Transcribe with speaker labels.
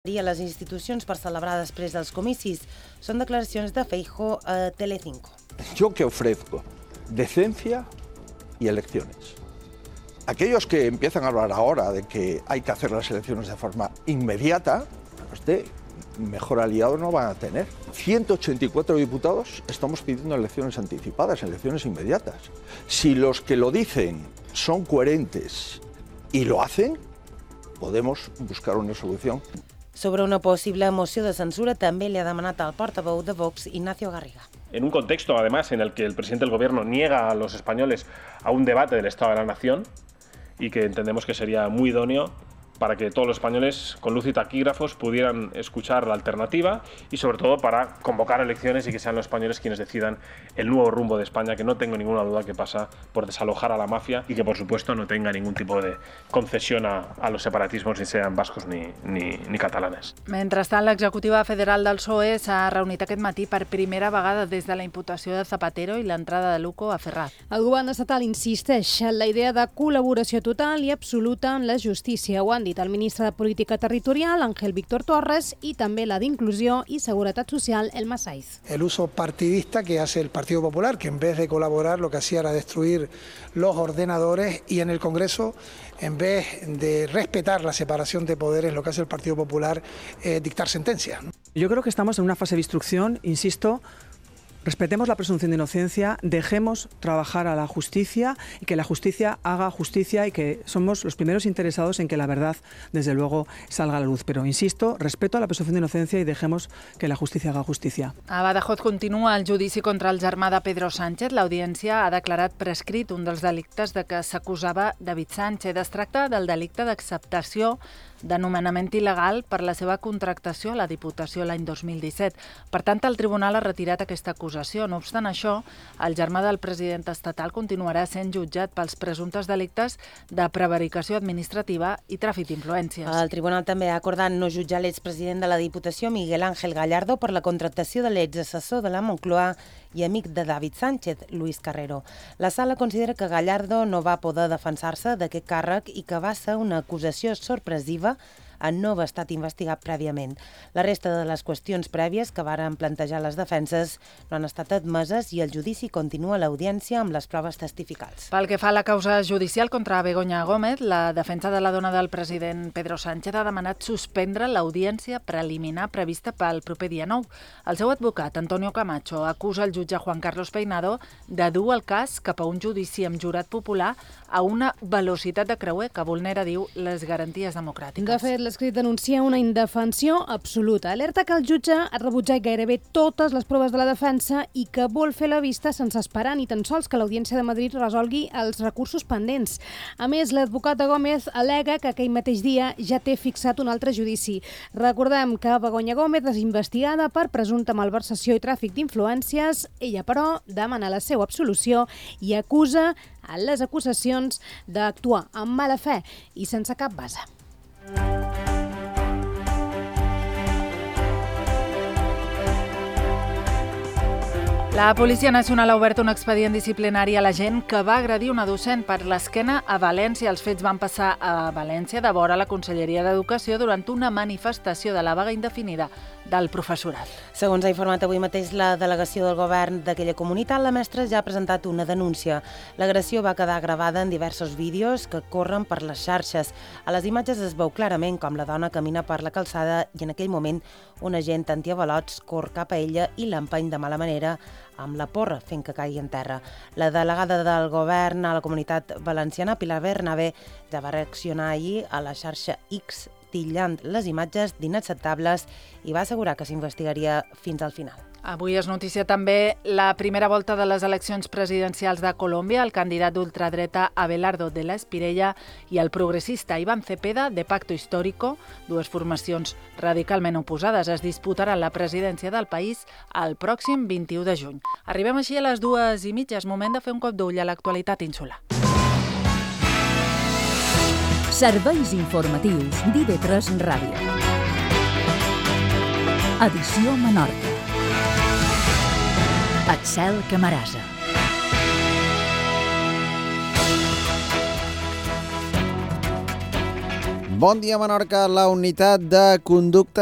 Speaker 1: a les institucions per celebrar després dels comicis. Són declaracions de Feijóo a Telecinco.
Speaker 2: Yo que ofrezco decencia y elecciones. Aquellos que empiezan a hablar ahora de que hay que hacer las elecciones de forma inmediata, mejor aliado no van a tener. 184 diputados estamos pidiendo elecciones anticipadas, elecciones inmediatas. Si los que lo dicen son coherentes y lo hacen, podemos buscar una solución.
Speaker 1: Sobre una possible moció de censura també li ha demanat al portaveu de Vox, Ignacio Garriga.
Speaker 3: En un contexto, además, en el que el presidente del Gobierno niega a los españoles a un debate del Estado de la Nación y que entendemos que sería muy idóneo para que todos los españoles con luz y taquígrafos pudieran escuchar la alternativa y sobre todo para convocar elecciones y que sean los españoles quienes decidan el nuevo rumbo de España, que no tengo ninguna duda que pasa por desalojar a la mafia y que por supuesto no tenga ningún tipo de concesión a los separatismos, ni sean vascos ni catalanes.
Speaker 4: Mentrestant, l'executiva federal del PSOE s'ha reunit aquest matí per primera vegada des de la imputació de Zapatero i l'entrada de Luco a Ferraz.
Speaker 5: El govern estatal insisteix en la idea de col·laboració total i absoluta en la justícia. Ho han dit el ministre de Política Territorial, Ángel Víctor Torres, y también la de Inclusión y Seguridad Social, Elma Saiz.
Speaker 6: El uso partidista que hace el Partido Popular, que en vez de colaborar lo que hacía era destruir los ordenadores, y en el Congreso, en vez de respetar la separación de poderes, lo que hace el Partido Popular es dictar sentencias.
Speaker 7: Yo creo que estamos en una fase de instrucción, insisto. Respetemos la presunción de inocencia, dejemos trabajar a la justicia y que la justicia haga justicia y que somos los primeros interesados en que la verdad, desde luego, salga a la luz. Pero, insisto, respeto a la presunción de inocencia y dejemos que la justicia haga justicia.
Speaker 4: A Badajoz continua el judici contra el germà de Pedro Sánchez. L'audiència ha declarat prescrit un dels delictes de què s'acusava David Sánchez. Es tracta del delicte d'acceptació de nomenament il·legal per la seva contractació a la Diputació l'any 2017. Per tant, el tribunal ha retirat aquesta acusació. No obstant això, el germà del president estatal continuarà sent jutjat pels presumptes delictes de prevaricació administrativa i tràfic d'influències.
Speaker 1: El tribunal també ha acordat no jutjar l'expresident de la Diputació, Miguel Ángel Gallardo, per la contractació de l'exassessor de la Moncloa i amic de David Sánchez, Luis Carrero. La sala considera que Gallardo no va poder defensar-se d'aquest càrrec i que va ser una acusació sorpresiva en no haver estat investigat prèviament. La resta de les qüestions prèvies que varen plantejar les defenses no han estat admeses i el judici continua a l'audiència amb les proves testificals.
Speaker 4: Pel que fa a la causa judicial contra Begoña Gómez, la defensa de la dona del president Pedro Sánchez ha demanat suspendre l'audiència preliminar prevista pel proper dia 9. El seu advocat, Antonio Camacho, acusa el jutge Juan Carlos Peinado de dur el cas cap a un judici amb jurat popular a una velocitat de creuer que vulnera, diu, les garanties democràtiques.
Speaker 5: De fet, l'escrit denuncia una indefensió absoluta. Alerta que el jutge ha rebutjat gairebé totes les proves de la defensa i que vol fer la vista sense esperar ni tan sols que l'Audiència de Madrid resolgui els recursos pendents. A més, l'advocat de Gómez al·lega que aquell mateix dia ja té fixat un altre judici. Recordem que Begoña Gómez és investigada per presumpta malversació i tràfic d'influències. Ella, però, demana la seva absolució i acusa a les acusacions d'actuar amb mala fe i sense cap base.
Speaker 4: La Policia Nacional ha obert un expedient disciplinari a l'agent que va agredir una docent per l'esquena a València. Els fets van passar a València de vora la Conselleria d'Educació durant una manifestació de la vaga indefinida del professorat.
Speaker 1: Segons ha informat avui mateix la delegació del govern d'aquella comunitat, la mestra ja ha presentat una denúncia. L'agressió va quedar gravada en diversos vídeos que corren per les xarxes. A les imatges es veu clarament com la dona camina per la calçada i en aquell moment un agent antiavalots corre cap a ella i l'empeny de mala manera amb la porra fent que caigui en terra. La delegada del govern a la comunitat valenciana, Pilar Bernabé, ja va reaccionar ahir a la xarxa X titllant les imatges d'inacceptables i va assegurar que s'investigaria fins al final.
Speaker 4: Avui és notícia també la primera volta de les eleccions presidencials de Colòmbia. El candidat d'ultradreta Abelardo de la Espriella i el progressista Iván Cepeda, de Pacto Histórico, dues formacions radicalment oposades, es disputaran la presidència del país el pròxim 21 de juny. Arribem així a les 2:30. És moment de fer un cop d'ull a l'actualitat insular.
Speaker 8: Serveis informatius d'IV3 Ràdio. Edició Menorca. Axel Camarasa.
Speaker 9: Bon dia, Menorca. La unitat de conducta